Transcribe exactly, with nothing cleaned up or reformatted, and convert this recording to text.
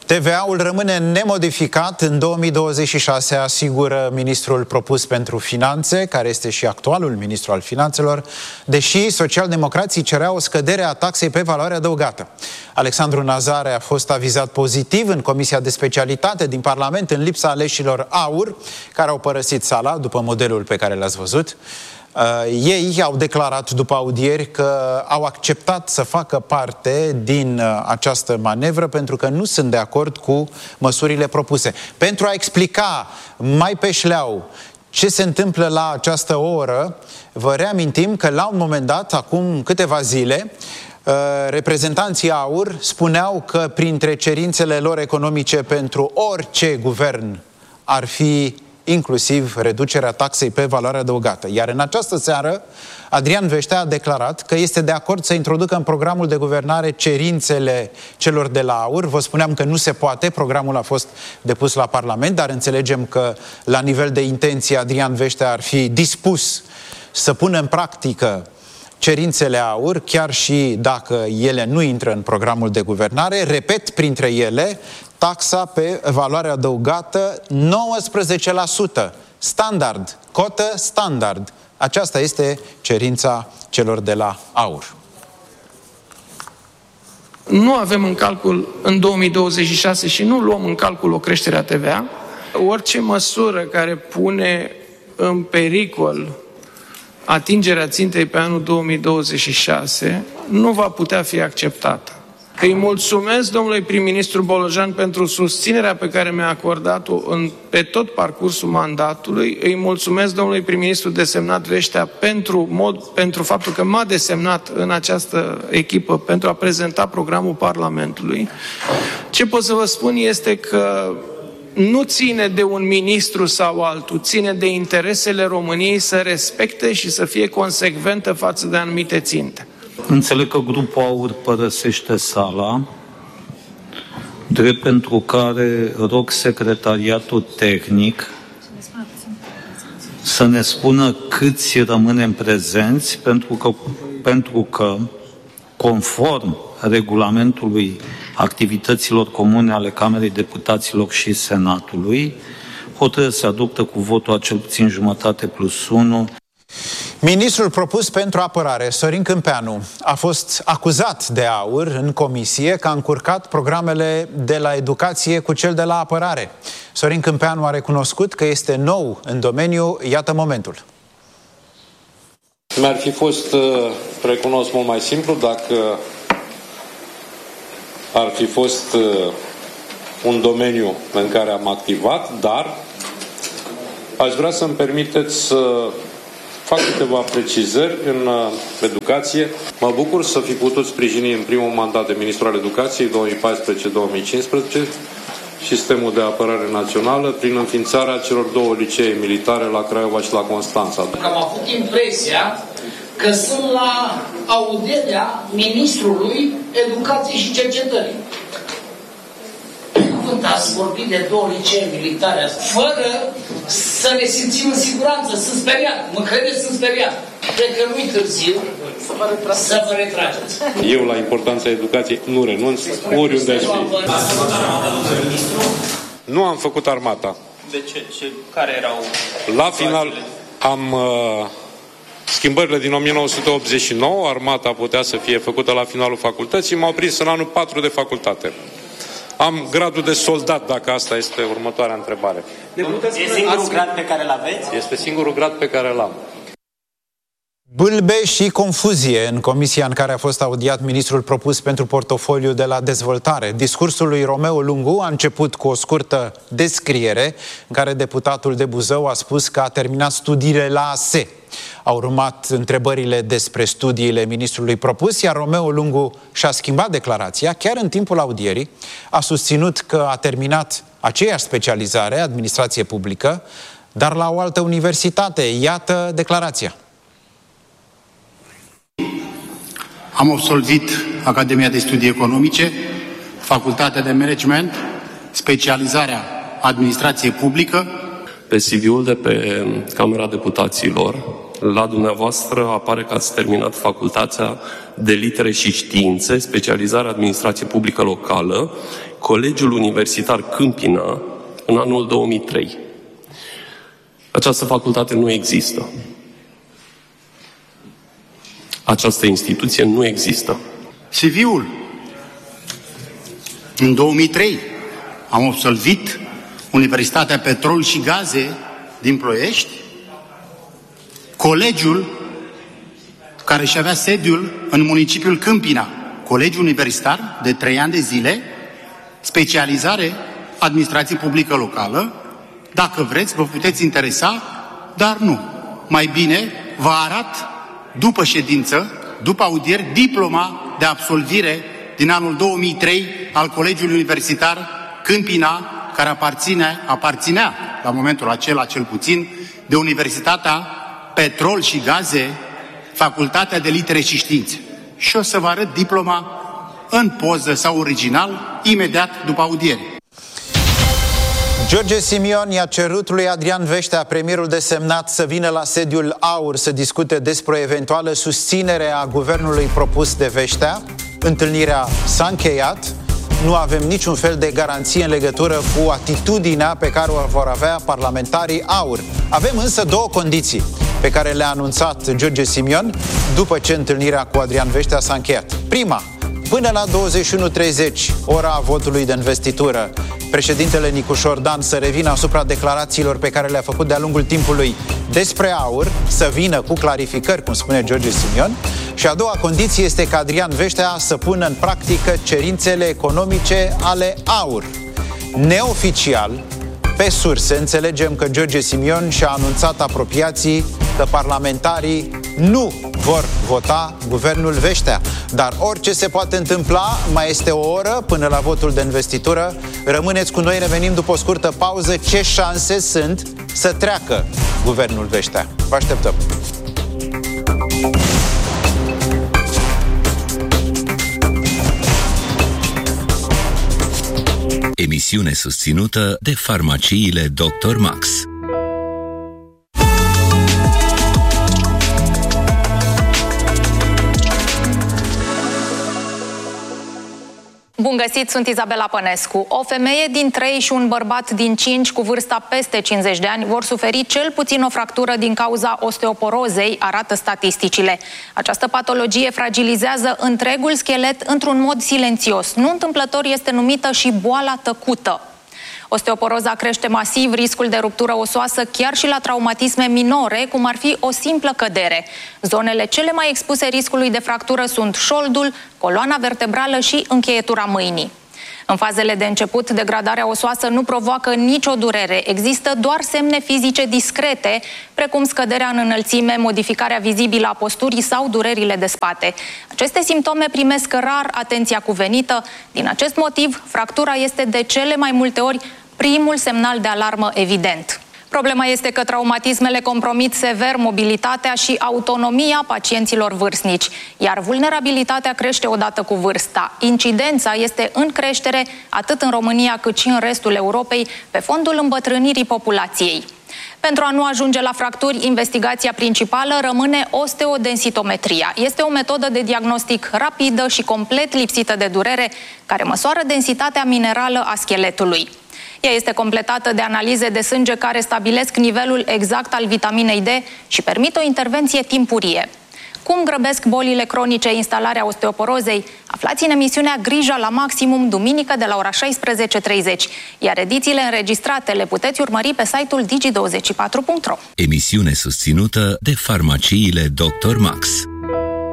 T V A-ul rămâne nemodificat în două mii douăzeci și șase, asigură ministrul propus pentru finanțe, care este și actualul ministru al finanțelor, deși socialdemocrații cereau o scădere a taxei pe valoare adăugată. Alexandru Nazare a fost avizat pozitiv în Comisia de Specialitate din Parlament în lipsa aleșilor AUR, care au părăsit sala după modelul pe care l-ați văzut. Uh, ei au declarat după audieri că au acceptat să facă parte din uh, această manevră pentru că nu sunt de acord cu măsurile propuse. Pentru a explica mai pe șleau ce se întâmplă la această oră, vă reamintim că la un moment dat, acum câteva zile, uh, reprezentanții AUR spuneau că printre cerințele lor economice pentru orice guvern ar fi inclusiv reducerea taxei pe valoare adăugată. Iar în această seară, Adrian Veștea a declarat că este de acord să introducă în programul de guvernare cerințele celor de la AUR. Vă spuneam că nu se poate, programul a fost depus la Parlament, dar înțelegem că la nivel de intenție Adrian Veștea ar fi dispus să pună în practică cerințele AUR, chiar și dacă ele nu intră în programul de guvernare. Repet, printre ele, taxa pe valoare adăugată nouăsprezece la sută, standard, cotă standard. Aceasta este cerința celor de la AUR. Nu avem în calcul în două mii douăzeci și șase și nu luăm în calcul o creștere a T V A. Orice măsură care pune în pericol atingerea țintei pe anul două mii douăzeci și șase nu va putea fi acceptată. Îi mulțumesc domnului prim-ministru Bolojan pentru susținerea pe care mi-a acordat-o în, pe tot parcursul mandatului. Îi mulțumesc domnului prim-ministru desemnat Veștea pentru, mod, pentru faptul că m-a desemnat în această echipă pentru a prezenta programul Parlamentului. Ce pot să vă spun este că nu ține de un ministru sau altul, ține de interesele României să respecte și să fie consecventă față de anumite ținte. Înțeleg că grupul AUR părăsește sala, drept pentru care rog secretariatul tehnic să ne spună câți rămânem prezenți, pentru că, pentru că conform regulamentului activităților comune ale Camerei Deputaților și Senatului, hotărârea se adoptă cu votul a cel puțin jumătate plus unu. Ministrul propus pentru apărare, Sorin Câmpeanu, a fost acuzat de AUR în comisie că a încurcat programele de la educație cu cel de la apărare. Sorin Câmpeanu a recunoscut că este nou în domeniu. Iată momentul. Mi-ar fi fost, recunosc, mult mai simplu dacă ar fi fost un domeniu în care am activat, dar aș vrea să-mi permiteți să fac câteva precizări în educație. Mă bucur să fi putut sprijini în primul mandat de ministru al educației, două mii paisprezece două mii cincisprezece, sistemul de apărare națională, prin înființarea celor două licee militare la Craiova și la Constanța. Am avut impresia că sunt la audierea ministrului educației și cercetării. Când ați vorbit de două licee militare, fără să ne simțim în siguranță, sunt speriat, mă credeți, sunt speriat. Cred că nu-i târziu să vă retrageți. Eu, la importanța educației, nu renunț, oriunde aș fi. Nu am făcut armata. De ce? ce? Care erau? La final am... Uh, Schimbările din o mie nouă sute optzeci și nouă, armata putea să fie făcută la finalul facultății, m-au prins în anul patru de facultate. Am gradul de soldat, dacă asta este următoarea întrebare. E singurul grad pe care îl aveți? Este singurul grad pe care îl am. Bâlbe și confuzie în comisia în care a fost audiat ministrul propus pentru portofoliu de la dezvoltare. Discursul lui Romeo Lungu a început cu o scurtă descriere în care deputatul de Buzău a spus că a terminat studiile la A S E. Au urmat întrebările despre studiile ministrului propus, iar Romeo Lungu și-a schimbat declarația. Chiar în timpul audierii a susținut că a terminat aceeași specializare, administrație publică, dar la o altă universitate. Iată declarația. Am absolvit Academia de Studii Economice, Facultatea de Management, specializarea Administrație Publică. Pe C V-ul de pe Camera Deputaților, la dumneavoastră apare că ați terminat Facultatea de Litere și Științe, specializarea Administrație Publică Locală, Colegiul Universitar Câmpina în anul două mii trei. Această facultate nu există. Această instituție nu există. C V-ul. În două mii trei am absolvit Universitatea Petrol și Gaze din Ploiești, colegiul care își avea sediul în municipiul Câmpina, colegiu universitar de trei ani de zile, specializare administrație publică locală. Dacă vreți, vă puteți interesa, dar nu. Mai bine vă arat după ședință, după audieri, diploma de absolvire din anul două mii trei al Colegiului Universitar Câmpina, care aparține, aparținea la momentul acela cel puțin de Universitatea Petrol și Gaze, Facultatea de Litere și Științe. Și o să vă arăt diploma în poză sau original imediat după audiere. George Simion i-a cerut lui Adrian Veștea, premierul desemnat, să vină la sediul AUR să discute despre o eventuală susținere a guvernului propus de Veștea. Întâlnirea s-a încheiat. Nu avem niciun fel de garanție în legătură cu atitudinea pe care o vor avea parlamentarii AUR. Avem însă două condiții pe care le-a anunțat George Simion după ce întâlnirea cu Adrian Veștea s-a încheiat. Prima, până la douăzeci și unu treizeci, ora votului de investitură, președintele Nicușor Dan să revină asupra declarațiilor pe care le-a făcut de-a lungul timpului despre AUR, să vină cu clarificări, cum spune George Simion. Și a doua condiție este ca Adrian Veștea să pună în practică cerințele economice ale AUR. Neoficial, pe surse, înțelegem că George Simion și-a anunțat apropiații că parlamentarii nu vor vota guvernul Veștea. Dar orice se poate întâmpla, mai este o oră până la votul de investitură. Rămâneți cu noi, revenim după o scurtă pauză. Ce șanse sunt să treacă guvernul Veștea? Vă așteptăm! Emisiune susținută de farmaciile doctor Max. Bun găsit, sunt Izabela Pănescu. O femeie din trei și un bărbat din cinci cu vârsta peste cincizeci de ani vor suferi cel puțin o fractură din cauza osteoporozei, arată statisticile. Această patologie fragilizează întregul schelet într-un mod silențios. Nu întâmplător este numită și boala tăcută. Osteoporoza crește masiv riscul de ruptură osoasă chiar și la traumatisme minore, cum ar fi o simplă cădere. Zonele cele mai expuse riscului de fractură sunt șoldul, coloana vertebrală și încheietura mâinii. În fazele de început, degradarea osoasă nu provoacă nicio durere. Există doar semne fizice discrete, precum scăderea în înălțime, modificarea vizibilă a posturii sau durerile de spate. Aceste simptome primesc rar atenția cuvenită. Din acest motiv, fractura este de cele mai multe ori primul semnal de alarmă evident. Problema este că traumatismele compromit sever mobilitatea și autonomia pacienților vârstnici, iar vulnerabilitatea crește odată cu vârsta. Incidența este în creștere atât în România cât și în restul Europei, pe fondul îmbătrânirii populației. Pentru a nu ajunge la fracturi, investigația principală rămâne osteodensitometria. Este o metodă de diagnostic rapidă și complet lipsită de durere, care măsoară densitatea minerală a scheletului. Ea este completată de analize de sânge care stabilesc nivelul exact al vitaminei D și permit o intervenție timpurie. Cum grăbesc bolile cronice instalarea osteoporozei? Aflați în emisiunea Grija la maximum, duminică de la ora șaisprezece treizeci, iar edițiile înregistrate le puteți urmări pe site-ul digi douăzeci și patru punct ro. Emisiune susținută de farmaciile doctor Max.